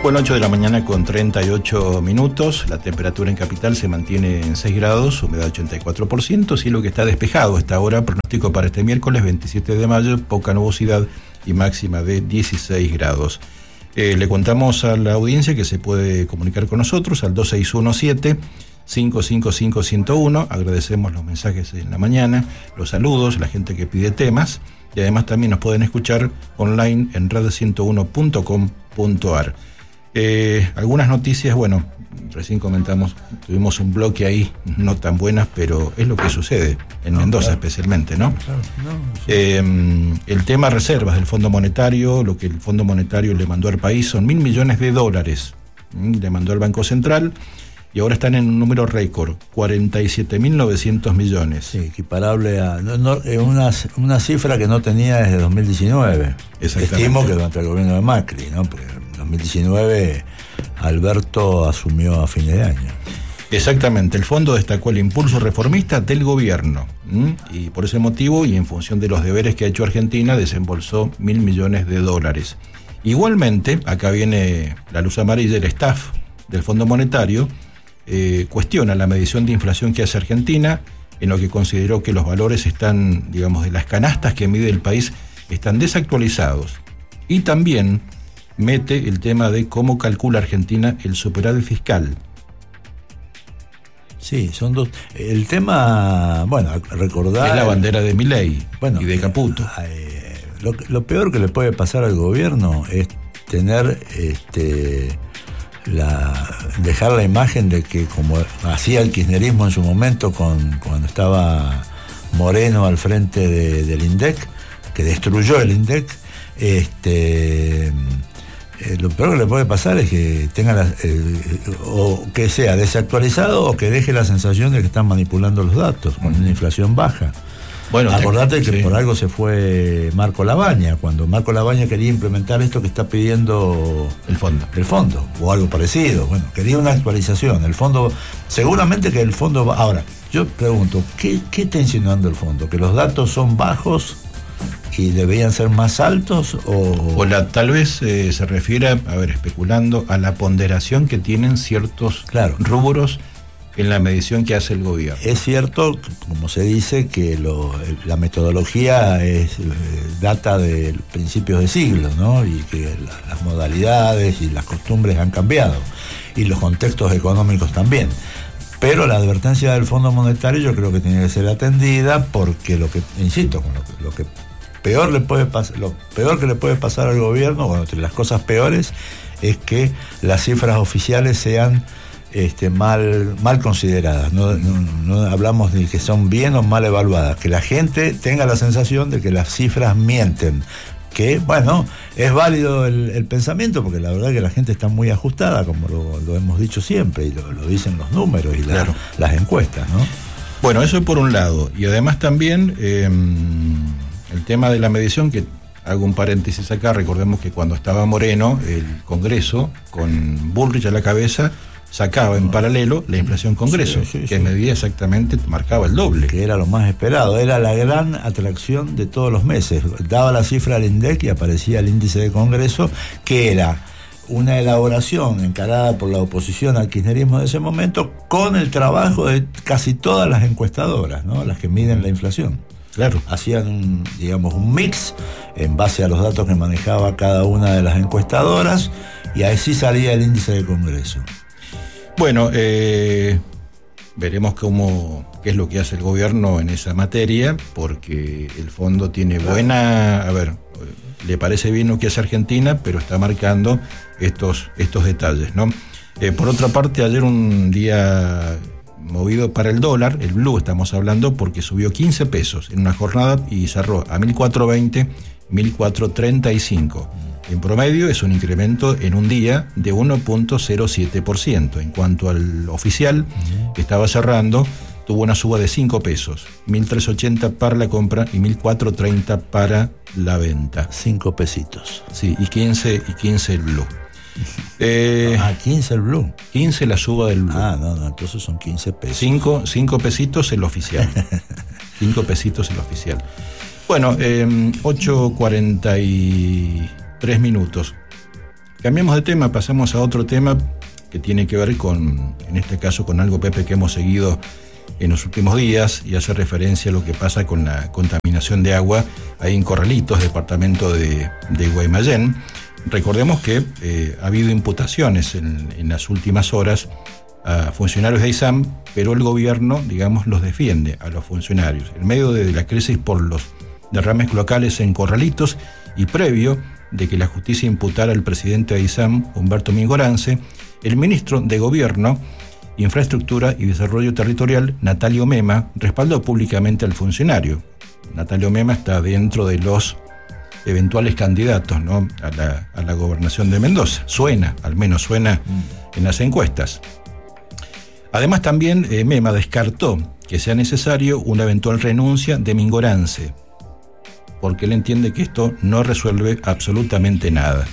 Bueno, 8 de la mañana con 38 minutos, la temperatura en Capital se mantiene en 6 grados, humedad 84%, cielo que está despejado hasta ahora, pronóstico para este miércoles 27 de mayo, poca nubosidad y máxima de 16 grados. Le contamos a la audiencia que se puede comunicar con nosotros al 2617-555-101, agradecemos los mensajes en la mañana, los saludos, la gente que pide temas, y además también nos pueden escuchar online en radio101.com.ar. Algunas noticias, bueno, recién comentamos, tuvimos un bloque ahí, no tan buenas, pero es lo que sucede en Mendoza, claro, especialmente, ¿no? Claro, sí. El tema reservas del Fondo Monetario, lo que el Fondo Monetario le mandó al país son $1.000 millones, le mandó al Banco Central, y ahora están en un número récord, 47.900 millones. Sí, equiparable a una cifra que no tenía desde 2019. Estimo que durante el gobierno de Macri, ¿no? Porque en 2019 Alberto asumió a fin de año. Exactamente, el fondo destacó el impulso reformista del gobierno, y por ese motivo, y en función de los deberes que ha hecho Argentina, desembolsó $1.000 millones. Igualmente, acá viene la luz amarilla, el staff del Fondo Monetario cuestiona la medición de inflación que hace Argentina, en lo que consideró que los valores están, digamos, de las canastas que mide el país, están desactualizados. Y también mete el tema de cómo calcula Argentina el superávit fiscal. Sí, son dos. El tema, bueno, recordar... Es la bandera de Milei, bueno, y de Caputo. Lo peor que le puede pasar al gobierno es tener dejar la imagen de que, como hacía el kirchnerismo en su momento cuando estaba Moreno al frente del INDEC, que destruyó el INDEC, lo peor que le puede pasar es que tenga o que sea desactualizado o que deje la sensación de que están manipulando los datos con una inflación baja. Bueno, acordate que por algo se fue Marco Lavagna, cuando Marco Lavagna quería implementar esto que está pidiendo el fondo, o algo parecido. Bueno, quería una actualización. El fondo, seguramente que el fondo va. Ahora, yo pregunto, ¿qué está insinuando el fondo? ¿Que los datos son bajos y deberían ser más altos? Tal vez se refiere, especulando, a la ponderación que tienen ciertos rubros en la medición que hace el gobierno. Es cierto, como se dice, que la metodología data de principios de siglo, ¿no? Y que las modalidades y las costumbres han cambiado, y los contextos económicos también. Pero la advertencia del Fondo Monetario yo creo que tiene que ser atendida, porque lo que peor que le puede pasar al gobierno, bueno, entre las cosas peores, es que las cifras oficiales sean mal consideradas. No hablamos de que son bien o mal evaluadas, que la gente tenga la sensación de que las cifras mienten. Que, bueno, es válido el pensamiento, porque la verdad es que la gente está muy ajustada, como lo hemos dicho siempre, y lo dicen los números y las encuestas, ¿no? Bueno, eso por un lado. Y además también el tema de la medición, que hago un paréntesis acá, recordemos que cuando estaba Moreno, el Congreso, con Bullrich a la cabeza, sacaba en paralelo la inflación Congreso, que medía exactamente, marcaba el doble. Que era lo más esperado, era la gran atracción de todos los meses. Daba la cifra al INDEC y aparecía el índice de Congreso, que era una elaboración encarada por la oposición al kirchnerismo de ese momento, con el trabajo de casi todas las encuestadoras, ¿no? Las que miden la inflación. Claro. Hacían un mix en base a los datos que manejaba cada una de las encuestadoras, y así salía el índice de Congreso. Bueno, veremos qué es lo que hace el gobierno en esa materia, porque el fondo tiene le parece bien lo que hace Argentina, pero está marcando estos detalles, ¿no? Por otra parte, ayer un día movido para el dólar, el blue estamos hablando, porque subió 15 pesos en una jornada y cerró a 1.420, 1.435. En promedio es un incremento en un día de 1.07%. En cuanto al oficial, que estaba cerrando, tuvo una suba de 5 pesos, 1.380 para la compra y 1.430 para la venta. 5 pesitos. Sí, y 15 el blue. 15 el blue. 15 la suba del blue. No, entonces son 15 pesos. 5 pesitos el oficial. 5 pesitos el oficial. Bueno, 8:43 minutos. Cambiamos de tema, pasamos a otro tema que tiene que ver en este caso, con algo, Pepe, que hemos seguido en los últimos días y hace referencia a lo que pasa con la contaminación de agua ahí en Corralitos, departamento de Guaymallén. Recordemos que ha habido imputaciones en las últimas horas a funcionarios de AISAM, pero el gobierno, digamos, los defiende a los funcionarios. En medio de la crisis por los derrames cloacales en Corralitos y previo de que la justicia imputara al presidente de AISAM, Humberto Mingorance, el ministro de Gobierno, Infraestructura y Desarrollo Territorial, Natalio Mema, respaldó públicamente al funcionario. Natalio Mema está dentro de los eventuales candidatos, ¿no?, a la gobernación de Mendoza. Al menos suena en las encuestas. Además, también Mema descartó que sea necesario una eventual renuncia de Mingorance, porque él entiende que esto no resuelve absolutamente nada.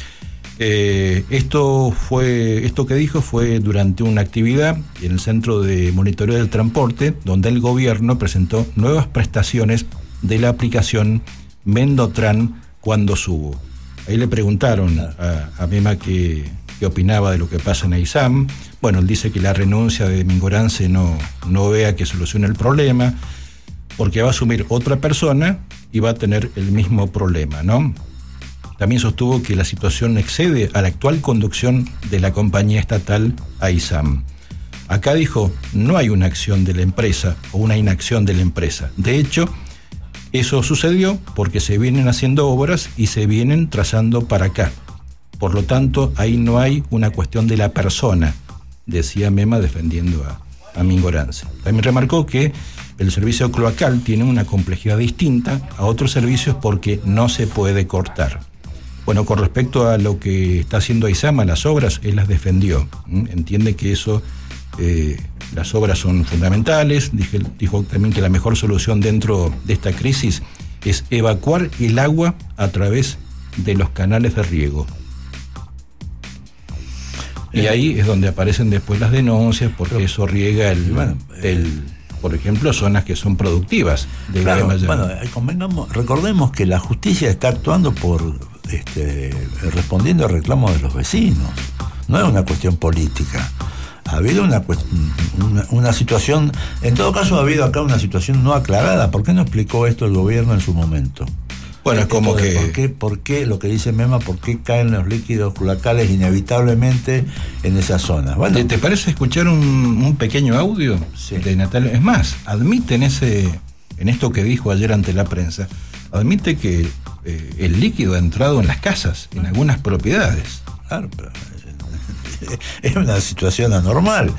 Esto que dijo fue durante una actividad en el Centro de Monitoreo del Transporte, donde el gobierno presentó nuevas prestaciones de la aplicación Mendotran Cuando Subo. Ahí le preguntaron a Mema qué opinaba de lo que pasa en AISAM. Bueno, él dice que la renuncia de Mingorance no vea que solucione el problema, porque va a asumir otra persona y va a tener el mismo problema, ¿no? También sostuvo que la situación excede a la actual conducción de la compañía estatal AISAM. Acá dijo, no hay una acción de la empresa o una inacción de la empresa. De hecho, eso sucedió porque se vienen haciendo obras y se vienen trazando para acá. Por lo tanto, ahí no hay una cuestión de la persona, decía Mema defendiendo a Mingorance. También remarcó que el servicio cloacal tiene una complejidad distinta a otros servicios porque no se puede cortar. Bueno, con respecto a lo que está haciendo AISAM, a las obras, él las defendió. Entiende que eso, las obras son fundamentales. Dijo también que la mejor solución dentro de esta crisis es evacuar el agua a través de los canales de riego. Y ahí es donde aparecen después las denuncias, porque eso riega por ejemplo, zonas que son productivas de Guaymallén. Bueno, recordemos que la justicia está actuando respondiendo a reclamos de los vecinos. No es una cuestión política. Ha habido una situación, en todo caso ha habido acá una situación no aclarada. ¿Por qué no explicó esto el gobierno en su momento? Bueno, es como que... ¿Por qué lo que dice Mema, por qué caen los líquidos cloacales inevitablemente en esas zonas? Bueno, ¿Te parece escuchar un pequeño audio de Natalio? Es más, admite en esto que dijo ayer ante la prensa, admite que el líquido ha entrado en las casas, en algunas propiedades. Claro, pero es una situación anormal.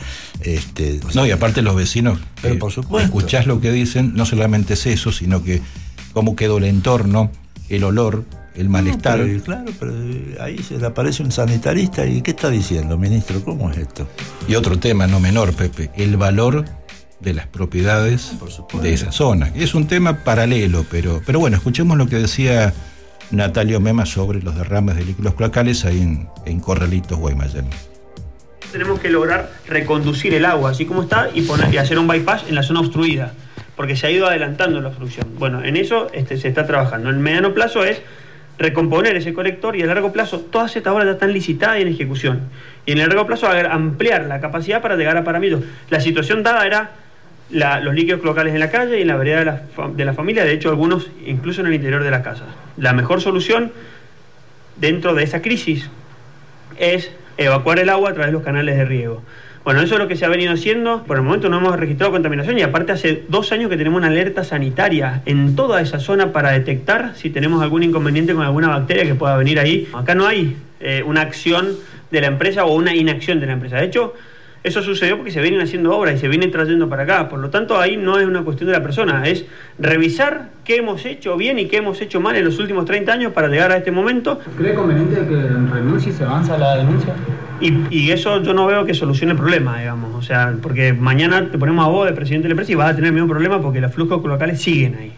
Y aparte los vecinos, pero por supuesto, escuchás lo que dicen, no solamente es eso, sino que cómo quedó el entorno, el olor, el malestar. Pero ahí se le aparece un sanitarista y ¿qué está diciendo, ministro? ¿Cómo es esto? Y otro tema no menor, Pepe, el valor de las propiedades de esa zona. Es un tema paralelo, pero bueno, escuchemos lo que decía Natalio Mema sobre los derrames de líquidos cloacales ahí en Corralitos, Guaymallén. Tenemos que lograr reconducir el agua así como está y hacer un bypass en la zona obstruida, porque se ha ido adelantando la obstrucción. Bueno, en eso se está trabajando. En el mediano plazo es recomponer ese colector y a largo plazo todas estas obras ya están licitadas y en ejecución. Y en el largo plazo ampliar la capacidad para llegar a Paramillo. La situación dada era los líquidos cloacales en la calle y en la vereda de la familia, de hecho algunos incluso en el interior de la casa. La mejor solución dentro de esa crisis es evacuar el agua a través de los canales de riego. Bueno, eso es lo que se ha venido haciendo. Por el momento no hemos registrado contaminación y aparte hace 2 años que tenemos una alerta sanitaria en toda esa zona para detectar si tenemos algún inconveniente con alguna bacteria que pueda venir ahí. Acá no hay una acción de la empresa o una inacción de la empresa. De hecho, eso sucedió porque se vienen haciendo obras y se vienen trayendo para acá. Por lo tanto, ahí no es una cuestión de la persona, es revisar qué hemos hecho bien y qué hemos hecho mal en los últimos 30 años para llegar a este momento. ¿Cree conveniente que renuncie y se avanza la denuncia? Y eso yo no veo que solucione el problema, digamos. O sea, porque mañana te ponemos a vos de presidente de la empresa y vas a tener el mismo problema porque los flujos cloacales siguen ahí.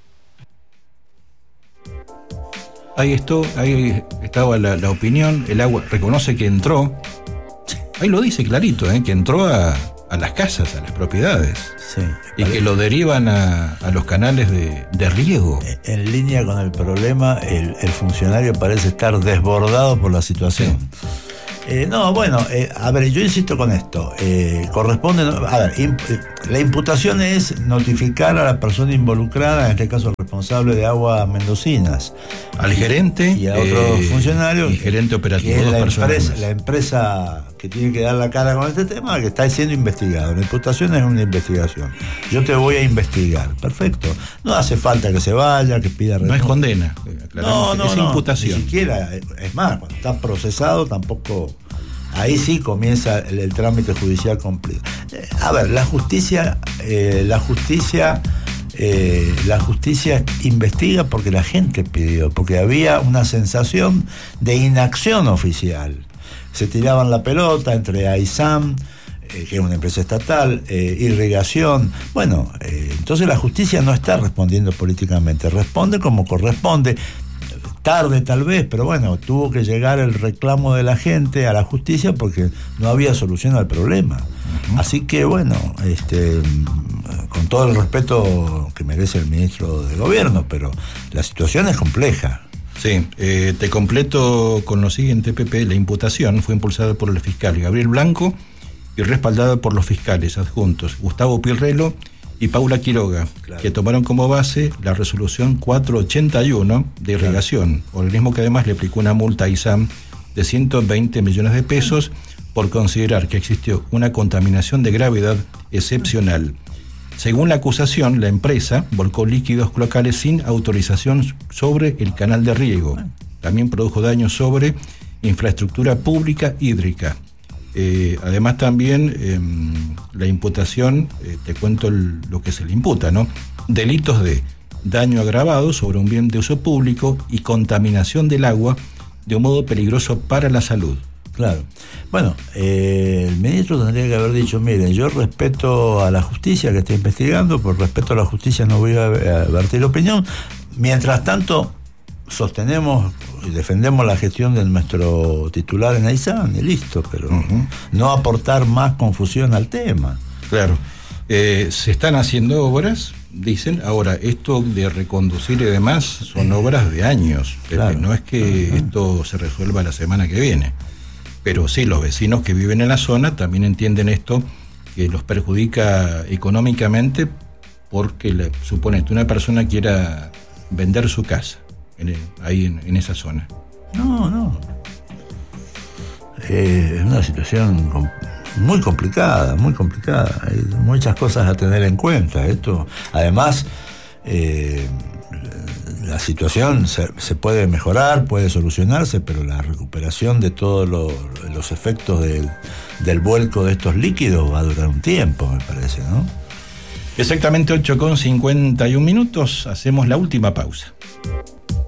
Ahí estaba la opinión. El agua reconoce que entró. Ahí lo dice clarito, que entró a a las casas, a las propiedades. Sí, y que lo derivan a los canales de riego. En línea con el problema, el funcionario parece estar desbordado por la situación. Sí. A ver, yo insisto con esto. Corresponde, la imputación es notificar a la persona involucrada, en este caso el responsable de Aguas Mendocinas, al gerente y a otros funcionarios, y gerente operativo, la empresa que tiene que dar la cara con este tema, que está siendo investigado. La imputación es una investigación. Yo te voy a investigar. Perfecto. No hace falta que se vaya, que pida renuncia. No es condena. Es imputación. Ni siquiera, es más, cuando está procesado tampoco. Ahí sí comienza el trámite judicial completo. A ver, la justicia investiga porque la gente pidió, porque había una sensación de inacción oficial. Se tiraban la pelota entre AISAM, que es una empresa estatal, irrigación. Bueno, entonces la justicia no está respondiendo políticamente, responde como corresponde. Tarde tal vez, pero bueno, tuvo que llegar el reclamo de la gente a la justicia porque no había solución al problema. Uh-huh. Así que bueno, con todo el respeto que merece el ministro de Gobierno, pero la situación es compleja. Sí, te completo con lo siguiente, Pepe. La imputación fue impulsada por el fiscal Gabriel Blanco y respaldada por los fiscales adjuntos Gustavo Pirrello y Paula Quiroga, claro, que tomaron como base la resolución 481 de irrigación, organismo que además le aplicó una multa a ISAM de 120 millones de pesos por considerar que existió una contaminación de gravedad excepcional. Según la acusación, la empresa volcó líquidos cloacales sin autorización sobre el canal de riego. También produjo daños sobre infraestructura pública hídrica. Además también la imputación, te cuento lo que se le imputa, ¿no? Delitos de daño agravado sobre un bien de uso público y contaminación del agua de un modo peligroso para la salud. Claro. Bueno, el ministro tendría que haber dicho, miren, yo respeto a la justicia que está investigando, por respeto a la justicia no voy a vertir opinión. Mientras tanto, sostenemos y defendemos la gestión de nuestro titular en AISAM y listo, pero no aportar más confusión al tema. Claro. Se están haciendo obras, dicen. Ahora, esto de reconducir y demás son obras de años. Claro. No es que esto se resuelva la semana que viene. Pero sí, los vecinos que viven en la zona también entienden esto, que los perjudica económicamente porque supone que una persona quiera vender su casa ahí en esa zona. No. Es una situación muy complicada. Hay muchas cosas a tener en cuenta. Esto, además, la situación se puede mejorar, puede solucionarse, pero la recuperación de todos los efectos del vuelco de estos líquidos va a durar un tiempo, me parece, ¿no? Exactamente 8:51. Hacemos la última pausa.